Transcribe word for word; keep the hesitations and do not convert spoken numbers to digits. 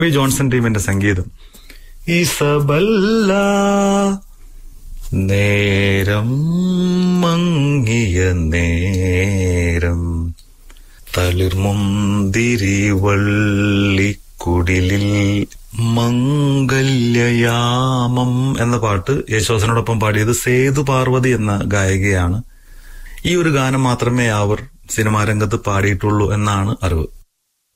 V Johnson ടീമിന്റെ സംഗീതം. Isabella നേരം മങ്ങിയ നേരം തളിർമുന്തിരി വള്ളിക്കുടിലിൽ മംഗല്യയാമം എന്ന പാട്ട് യേശുദാസിനോടൊപ്പം പാടിയത് സേതു പാർവതി എന്ന ഗായികയാണ്. ഈ ഒരു ഗാനം മാത്രമേ അവർ സിനിമാ രംഗത്ത് പാടിയിട്ടുള്ളൂ എന്നാണ് അറിവ്.